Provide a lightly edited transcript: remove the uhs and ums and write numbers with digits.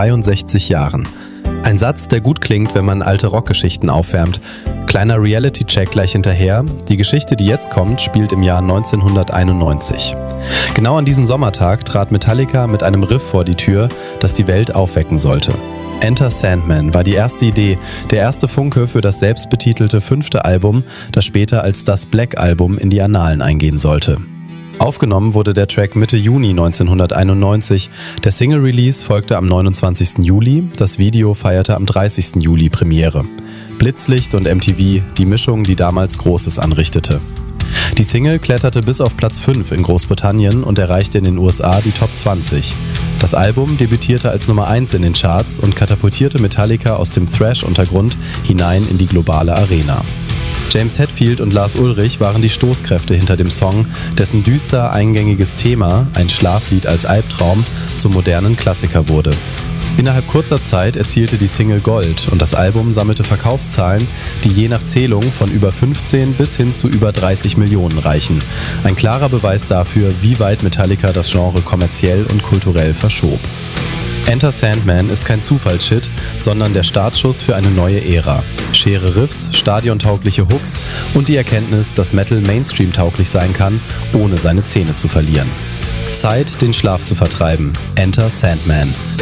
63 Jahren. Ein Satz, der gut klingt, wenn man alte Rockgeschichten aufwärmt. Kleiner Reality-Check gleich hinterher. Die Geschichte, die jetzt kommt, spielt im Jahr 1991. Genau an diesem Sommertag trat Metallica mit einem Riff vor die Tür, das die Welt aufwecken sollte. Enter Sandman war die erste Idee, der erste Funke für das selbstbetitelte 5. Album, das später als das Black Album in die Annalen eingehen sollte. Aufgenommen wurde der Track Mitte Juni 1991, der Single-Release folgte am 29. Juli, das Video feierte am 30. Juli Premiere. Blitzlicht und MTV, die Mischung, die damals Großes anrichtete. Die Single kletterte bis auf Platz 5 in Großbritannien und erreichte in den USA die Top 20. Das Album debütierte als Nummer 1 in den Charts und katapultierte Metallica aus dem Thrash-Untergrund hinein in die globale Arena. James Hetfield und Lars Ulrich waren die Stoßkräfte hinter dem Song, dessen düster eingängiges Thema, ein Schlaflied als Albtraum, zum modernen Klassiker wurde. Innerhalb kurzer Zeit erzielte die Single Gold und das Album sammelte Verkaufszahlen, die je nach Zählung von über 15 bis hin zu über 30 Millionen reichen. Ein klarer Beweis dafür, wie weit Metallica das Genre kommerziell und kulturell verschob. Enter Sandman ist kein Zufallshit, sondern der Startschuss für eine neue Ära. Schwere Riffs, stadiontaugliche Hooks und die Erkenntnis, dass Metal Mainstream-tauglich sein kann, ohne seine Zähne zu verlieren. Zeit, den Schlaf zu vertreiben. Enter Sandman.